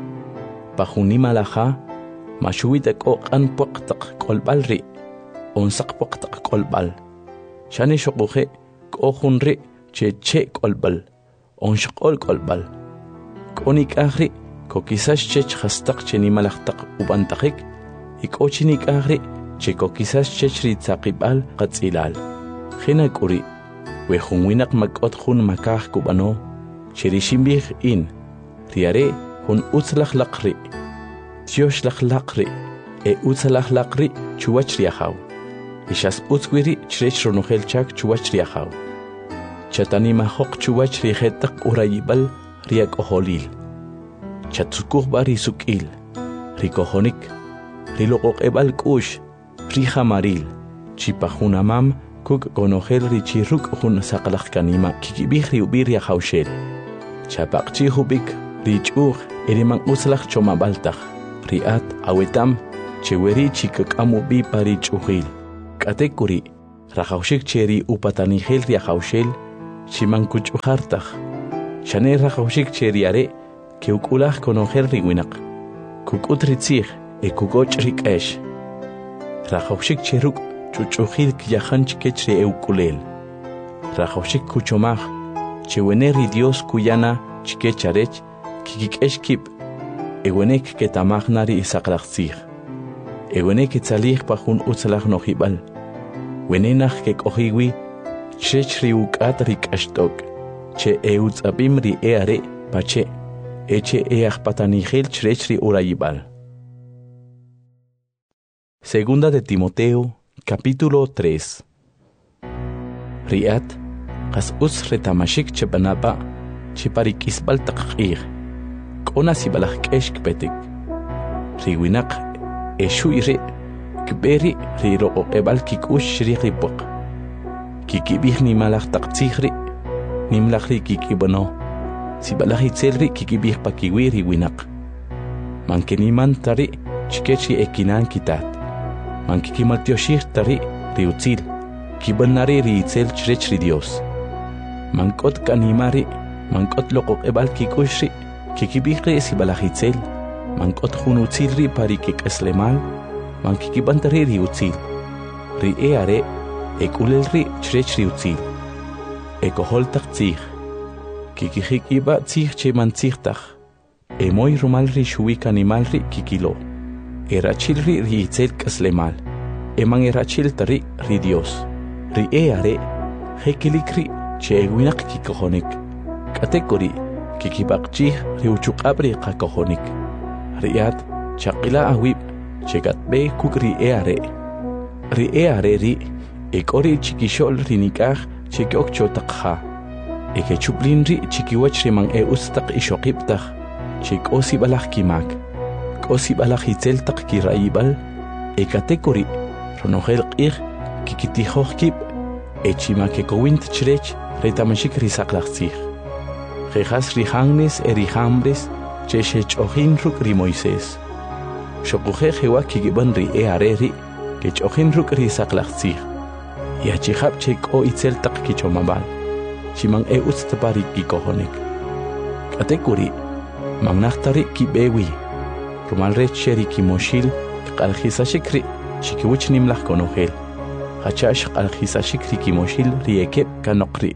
Pahunima laha, mashuita koqan poqtaq kolbalri, onsaq poqtaq kolbal. Shani shoquhe, kohunri, che che kolbal, onshqol kolbal. Konik ahri, kokisas chech hastaq chenimalaqtaq ubantaqik, ikochinik ahri, che kokisas chechri tsaqibal qatzilal. Khina kuri, wehunwinak makot hun makah kubano, Cherishimbi in, riare, hun utzlach lakri, tiosh lach lakri, e utzlach lakri, chuwach riahaw. Ishas utzwiri, chrech ronogel chak chuwach riahaw. Chatanima hok chuwach rihetak urayibal, riak oholil. Chatsukuh bari sukil, rikohonik, rilokok ebal kush, rihamaril, chipahunamam, kuk gonogel richiruk hun saqlach kanima, kikibih riubir hawshel. Chapaqchi hubik, richuh, eriman uslach chomabaltach, riat, awetam, cheweri chikakamu bi parichuhil. Katekuri, Rajaushik cheri upatanihel riajaushel, Shiman kuchujartaj. Shane Rajaushik cheri are, que ukulaj konojer riwinak. Kukutritzig, e kukoch rikesh. Rajaushik cheruk, chuchuhil kiyahanch kechri eukulel. Rajaushik kuchomaj, cheweneri Dios kuyana chikecharech, kikikesh kip, ewenek ketamaj nari isakrachzig. Ewenek etzalij pajun utzalaj nohibal. Wenenach kek ohiwi, chechri ukat rikashtok, che eutz abimri eare, pache, eche each patanigel chechri urayibal. Segunda de Timoteo, capítulo tres. Riat, kas us retamashik chebanaba, cheparik isbal taqir, kona sibalach keshk petik. Riwinak, eshuire, kberi riro o ebal kikush ribok. Kikibih ni malach taqtihri, nimlachri kikibano, sibalach itzelri kikibih pakiwiri winak. Mankeniman tari, chikechi ekinan kitat. Mankikimaltioshir tari riutzil, kibanari riitzel chirechri Dios. Mankot kanimari, mankot lokok ebal kikushri, kikibihri sibalachitzel, mankot junutzilri parikik eslemal, mankikibantari riutzil. Ri eare, ekulelri chirechri utzil. Ekoholtak tzig, kikihikiba tzig che mantzigtach, emoy rumalri shuik animalri kikilo. Erachilri riitzel kaslemal, eman erachil tari ri Dios. Ri eare, hekilikri che ewinak kikohonik. Katekori, kikibakchih riuchukabri kakohonik. Riat, chakila awib, chegatbe kuk ri eare. Ri eare ri, ekori chikishol rinikaj chekiok chotakha. Eke chuplinri chikiwachri man e ustak ishokiptaj, chekosi balach kimak. Kosi balachitzel tak kiraibal, e katekori, ronogel qir, kikitihohkip, e chimakekowint chrech, retamashik risaklachzig. Jejas rihangnes e rihambres, cheshech ohin ruk ri Moisés. Shokuje jewa kigiban ri e areri, kech ohin ruk risaklachzig. Yachihab chek o itzel tak kichomabal, chimang e ustapari kikohonik. Katekori, magnachtari kibewi. Rumal rech sheri kimoshil, qalkhisa shikri, chikiwich nimlach konohel. Hachash qalkhisa shikri kimoshil riekep kanokri.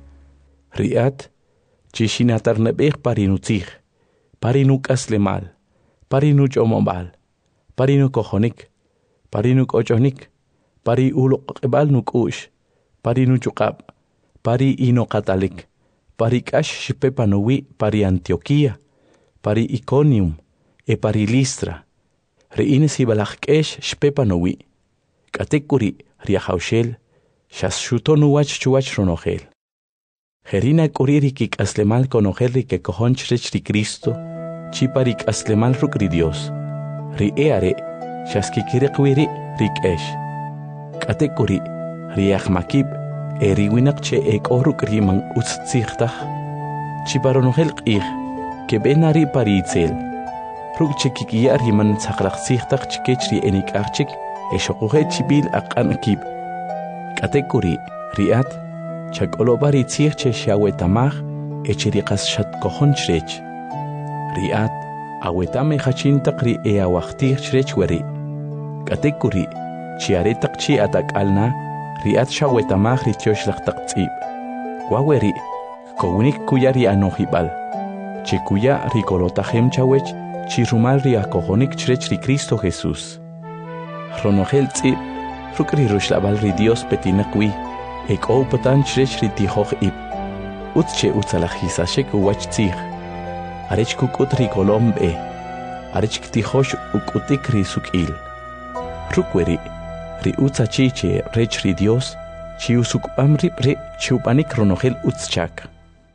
Riat, chishinatar nebech parinutzig, parinuk aslemal, parinuch omobal, parinuk ojonik, parinuk ojonik, pari ulok ebal nukush, parinuchukab, pari inokatalik, pari kash shipepanuwi, pari Antioquia, pari Iconium, e pari Listra, reine sibalachkesh shpepanowi, katekuri riahaushel, shashutonuach chuach ronogel. Herina kuririkik aslemal konogel rike kohonchrech ri Cristo, chiparik aslemal rukri Dios, ri eare, shaskikirekwiri rikesh. Katekuri riahmakib, e riwinakche ek oruk riman utzigtach, chiparonogel qig, ke benari paritzel. Ruk chikikia riman saklachzigtach chikechri enikachik, e shokuhe chibil akanakib. Katekuri riat, chakolobari tzig che shawetamach, e chirikas shatkohon chrech. Riat, awetame hachintak ri e awachtig chrech weri. Katekuri, chiaretak chi atak alna, riat shawetamach ri tioshlachtak tzib. Waweri, kounik kuyari anohibal. Chikuya rikolotahem chawech, chirumal riakohonik chrech ri Cristo Jesús. Ronogel tzib, rukri rushlabal ri Dios petinakwi, ek opatan chrech ri tihoch ib. Utche utzalajisashek uwach tzig. Arech kukut rikolom be, arech ktihosh ukutik ri sukil. Rukweri, ri utzachiche rech ri Dios, chi usukpam rip re chupanik ronogel utzchak.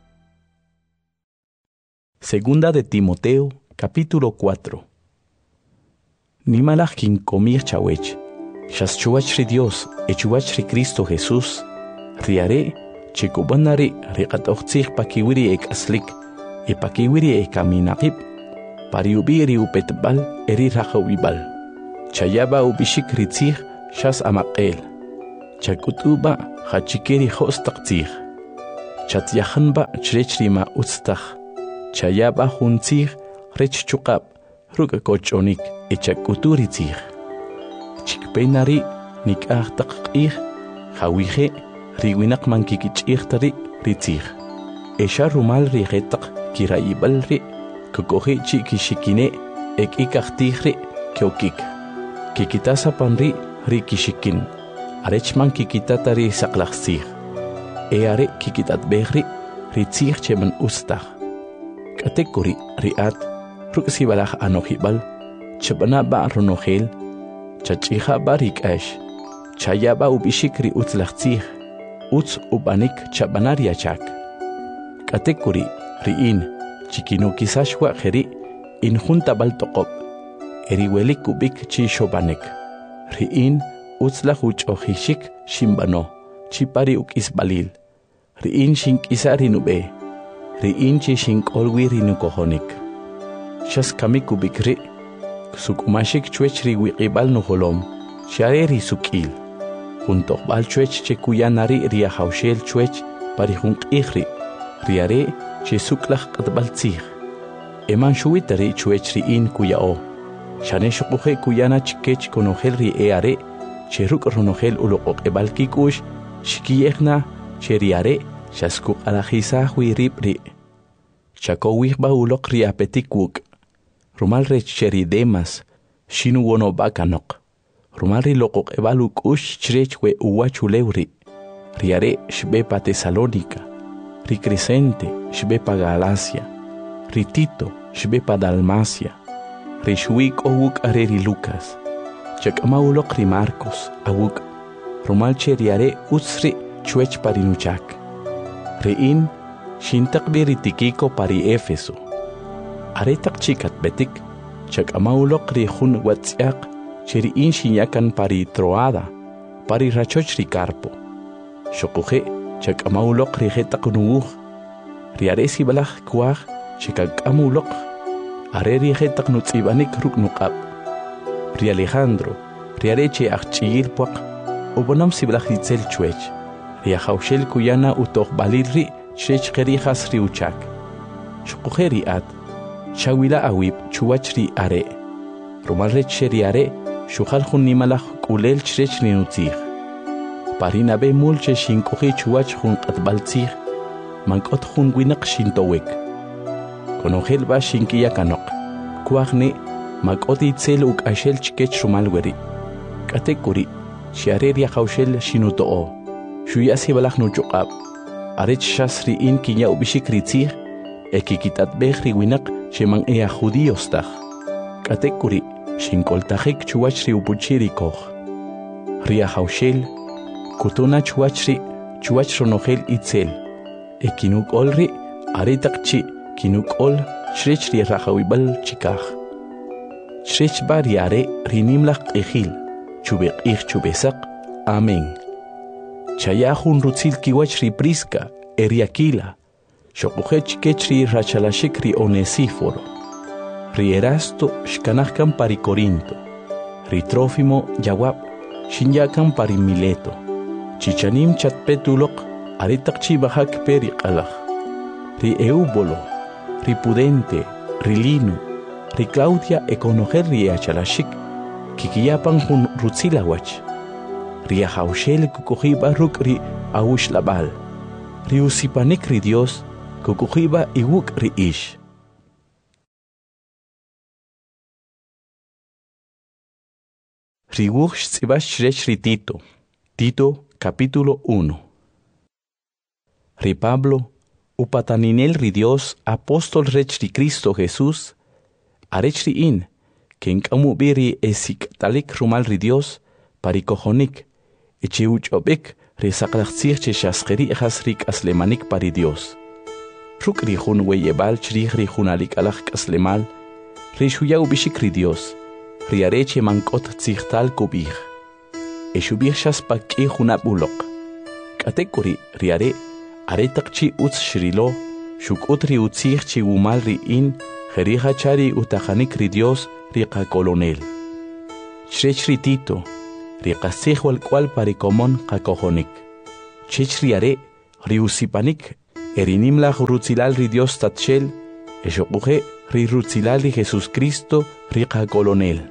Segunda de Timoteo, capítulo cuatro. Nimalach kin komir chawech, shas chuach ri Dios, e chuach ri Cristo Jesús, riare, chikubanari riqatochtzig pakiwiri ek aslik, e pakiwiri ek aminakib, pariubiri upetbal eri rajawibal. Chayaba ubishik ritzig shas amaqel, Chakutuba hachikeri hostaqtih. Chatyahanba chrechrima ustah. Chayaba huntih rech chukab ruga kochonik echakuturitih. Chikpenari nik'ahtaq'ih hawije riwinak mankikich'ihtari ritih. Esha rumal rigetaq kiraibalri kukohi chikishikine ek'ikaqtihri kyokik. Kikitasa panri rikishikin. Arechman kikitatari saqlaqsih. Eare kikitatbehri ritzih cheman ustah. Katekuri riat ruksibalaj anojibal chabana ba ronojel chachija barikash chayaba ubishikri utzlaqtzih utz ubanik chabanaria chak. Katekuri riin chikinokisashwa jeri injunta baltoqob eriwelik ubik chishobanek riin utzlaj uch'ojishik shimbano chipari uk'isbalil riin shink'isari nube riin chi shink'olwi rinukojonik shaskamik ubikri sukumashik chwech riwiqibal nuholom share risuk'il juntoqbal chwech chekuyanari riajawshel chwech parijunq'ijri riare chisuklaj q'atbaltzij eman shuwitari chwech riin kuya'o shane shuquje kuyana chikech konojel ri eare cheruk ronojel uloqoq'ebal kikush shikiyejna cheriare shaskuq alajisaj wiribri chakowihba uloq riapetikwuk rumal rech cheridemas shinu wonobakanoq rumal ri loqoq'ebal uk'ush chrech we uwachulewri riare shbepa Tesalónica ri Crescente shbepa Galacia ri Tito shbepa Dalmacia ri shwik owuk are ri Lucas chak'ama uloq ri Marcos awuk rumal cheriare utzri chwech parinuchak riin shintaqbi ri Tikiko pari Éfeso aretaq chikat betik chak'ama uloq ri jun watz'yaq cheriin shinyakan pari Troada pari rachoch ri Carpo shokuje chak'ama uloq ri jetaq nuwuj riare sibalaj kuaj chikak'ama uloq are ri jetaq nutz'ibanik ruk' nuq'ab ri Alejandro riare che ajch'iyil puaq ubonam sibalaj ritzel chwech riajawshel kuyana utoqbalil ri chrech qerijas ri uchak shokuje riat chawila awib chuwach ri are rumal rech sheriare shuqal jun nimalaj k'ulel chrech ri nutzij parinabe mul che shinkuji chuwach jun q'atbaltzij mank'ot jun winaq shintowik konojel ba shink'iyakanoq kuajni mak'ot itzel uk'axel chikech rumal weri k'atekuri xiare riajawshel shinuto'o xuya sibalaj nuchuq'ab arech xas ri'in kinya ubixik ritzij ekikitatbej ri winaq xeman ea judíos taj k'atekuri xinkoltajik chuwach ri upuchi ri koj riajawshel kutuna chuwach ri chuwach ronojel itzel ekinuk'ol ri aretaq chi kinuk'ol chrech ri rajawib'al chikaj chrech ba riare rinimlaj q'ijil chubeq'ij chubesaq amén chaya jun rutzil kiwach ri Prisca eri Aquila shokuje chikech ri rachalashik ri Onesíforo ri Erasto shkanajkan pari Corinto ri Trófimo yawab shinyakan pari Mileto chichanim chatpetuloq aretaq chibajak peri q'alaj ri Eubolo ri Pudente ri Lino ri Claudia ekonojel ri achalashik kikiyapan jun rutzilawach riajawshel kukujiba ruk' ri awuxlab'al ri usipanik ri Dios kukujiba iwuk' ri ix riwuj xtz'ibax chrech ri Tito Tito capítulo uno ri Pablo upataninel ri Dios apóstol rech ri Cristo Jesús arech ri'in kenk'amubi ri esik'talik rumal ri Dios parikojonik eche uch'ob'ik ri saqlaqtzij che xasqeri'jas ri k'aslemanik pari Dios ruk' ri jun weyeb'al chrij ri jun alik'alaj k'aslemal ri xuya ubixik ri Dios ri are che mank'ot tzijtal kub'ij exub'ij xaspa k'i junab' uloq k'atekuri ri are aretaq chi utz xrilo xuk'ut ri utzij chi wumal ri'in jerij achari utajanik ri Dios ri qakolonel chrech ri Tito riqasij wal cual parikomon qakojonik. Chech riare riusipanik erinimla rutzilal ri Dios tatchel eshoquje ri rutzilal ri Jesús Cristo riqa colonel.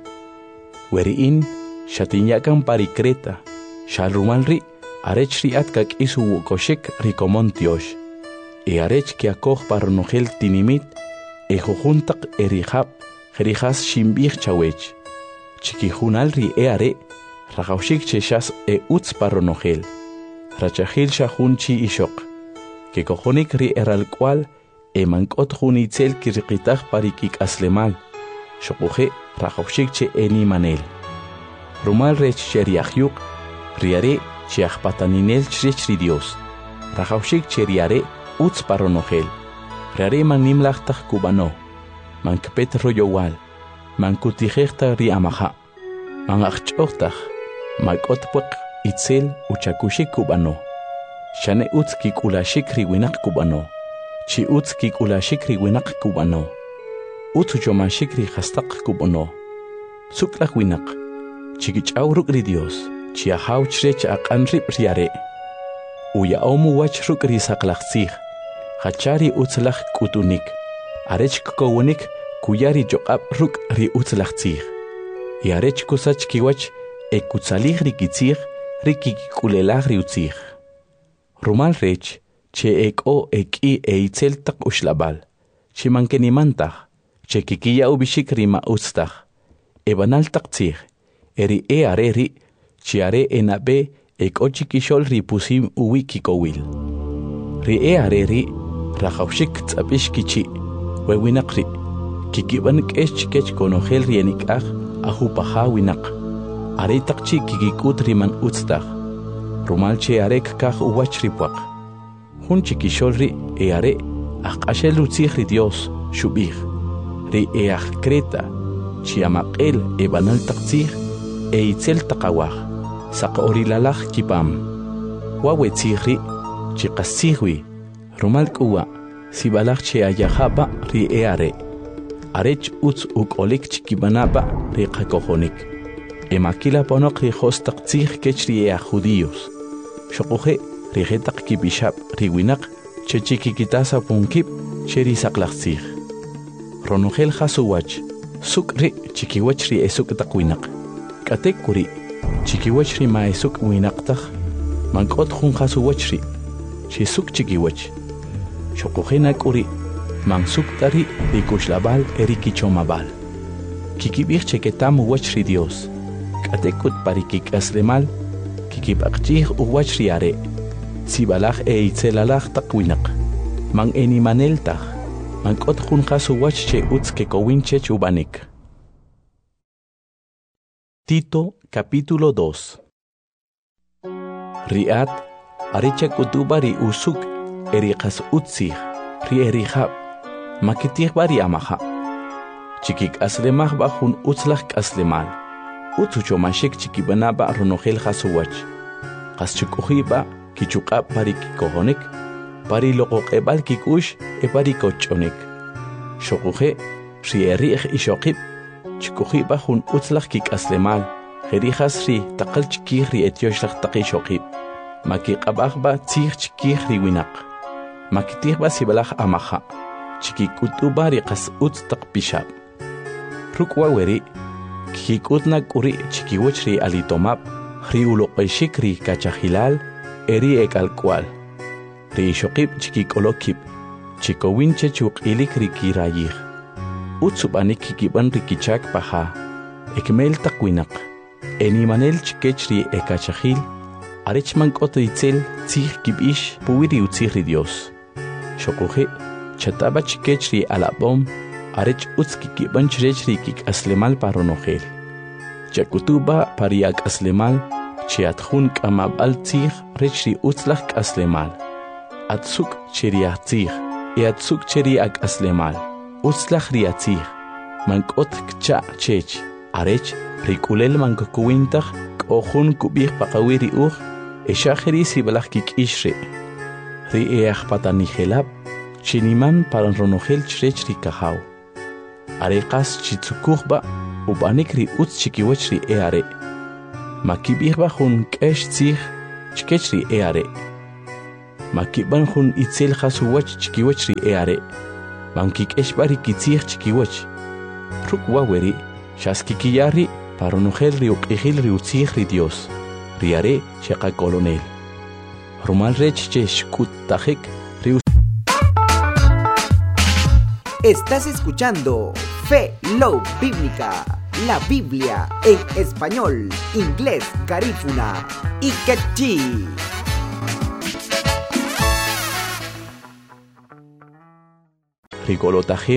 Weriin shatinyakan parikreta shalrumal ri arech riat kak isu wukoshek rikomon Dios. E arech que akoj paronogel tinimit e jojuntak erihab jerijas shimbich chawech. Chikijunal ri e are rajaushik cheshas e utz paronogel. Rachahil shahunchi ishok. Que cojonik ri eral cual e mankot junitzel kirqitaj parikik aslemal. Shokuje rajaushik che eni manel. Rumal rech cheriahyuk riare chiahpataninel chrech ri Dios. Rajaushik cheriare utz paronogel. Riare man nimlachtaj kubano. Man kpet royowal. Man kutijechta ri amaha. Man achchoktaj. Makotpuk itzel uchakushik kubano. Shane utz kikulashik riwinak kubano. Chi utz kikulashik riwinak kubano. Utz chomashik ri hastak kubano. Suklak winak. Chikichauruk ri Dios. Chi ahaw chrech aqanrib riare. Uya omu wachruk ri saklachsig. Hachari utzlach kutunik. Arech kowonik kuyari joqab ruk ri utzlachsig. Y arech kusach kiwach e kutsalig ri kitzig ri kikulelag ri utzig. Rumal rech che eko eki e itzel tak ushlabal. Che mankenimantag. Che kikiya ubishik ri mautztag. E banal tak tzig. Eri e are ri che are enabe eko chikishol ri pusim uwi kikowil. Ri e are ri rajaushik tzapish kichi. Wewinak ri. Kikiban kesh kech konogel rienik ag ahupaha winak. Are takchi kikikut riman utztag. Rumal che arek kaj uwach ripuak. Hun chikishol ri e are aqashel utzig ri Dios shubig. Ri e kreta chi amaqel e banal taktzig e itzel takawag. Saq orilalaj kipam. Wawe tzigri chi qasigwi. Rumal kuwa sibalaj che ayahaba ri e are. Arech utz ukolik chikibanaba ri qakojonik. Emakila ponok ri hostak tzig kechri e a judíos. Shokuje ri getak kibishab ri winak che chikikitasa punkip che ri saklachzig. Ronogel hasuwach suk ri chikiwach ri esuk tak winak. Katek kuri chikiwach ri ma esuk winak tak mankot jun hasuwach ri che suk chikiwach. Shokuje na kuri mansuk tari ri kushlabal eri kichomabal. Kikibich cheketam wach ri Dios. Katekut parikik aslemal kikibakchig uwach riare. Sibalaj e itzelalaj takwinak. Man enimaneltaj. Man kot junjas uwach che utz que kowinche chubanik. Tito capítulo dos. Riat aricha kutuba ri usuk erikas utzig ri erihab. Makitig bari amaha. Chikik aslemaj bajun utzlaj aslemal. Utsucho mashik chikibanaba ronogel hasuwach. Qaschikujiba kichuqa parikikohonik. Pari loqoqebal kikush e parikochonik. Shokuje rierij ishokib. Chikujiba jun utzlaj kik aslemal. Jerijas ri taqal chikij ri etioshlag taqishokib. Makiqabajba tzig chikij ri winak. Makitigba sibalaj amaha. Chikikutuba ri qas utz taqpishab. Rukwa weri. Kikutna kuri chikiwach ri alitomap, ri uloqeshik ri kachahilal, eri ekalkwal. Ri shokib chikikolokib, chikowinche chukilik ri kirayig. Utsubanik kikiban ri kichak paha, ekmel takwinak. Enimanel chikech ri ekachahil, arechman kotritzel tzig kibish puwiri utzig ri Dios. Shokuje, chataba chikech ri alabom, arech utz kikiban chrech ri kik aslemal paronogel. Chakutuba pariak aslemal, chiatjun kamabal tzig rech ri utzlach aslemal. Atzuk cheriach tzig, e atzuk cheriak aslemal. Utzlach ri atzig, mankot kcha chech, arech rikulel mankokuwintach, kohun kubich pakawiri uch, e shacheri sibalach kik ishre. Ri each patanigelab, chiniman paranronogel chrech ri kahaw. Areqas chitsukuhba ubanik ri utz chikiwach ri e are. Makibihba hun kesh tzih chkechri eare. Makiban hun itzel hasuwach chkiwachri eare. Mankik eshbari kitzih chkiwach. Ruk waweri, shaskikiyari, paronugel riuk ejil riutzihri Dios. Riare shaka colonel. Rumal rech cheshkut tajek riu. Estás escuchando Fe Love Bíblica, la Biblia en español, inglés, garífuna y quechí. Rigolotaje